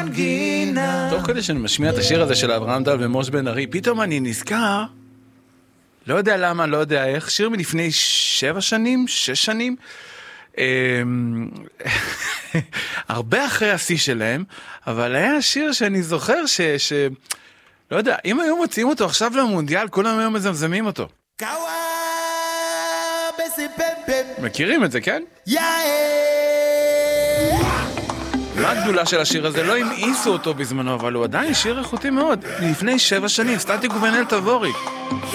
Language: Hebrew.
מנגינה. תוך כדי שאני משמיע את השיר הזה של אברהם דל ומוש בן ארי, פתאום אני נזכר, לא יודע למה, לא יודע איך, שיר מלפני 7 שנים, 6 שנים, הרבה אחרי השיא שלהם, אבל היה שיר שאני זוכר לא יודע, אם היו מוצאים אותו עכשיו למונדיאל, כולם היו מזמזמים אותו. מכירים את זה, כן? מה הגדולה של השיר הזה? לא המאיסו אותו בזמנו, אבל הוא עדיין שיר איכותי מאוד. לפני 7 שנים, סטטיק ובן-אל תבורי.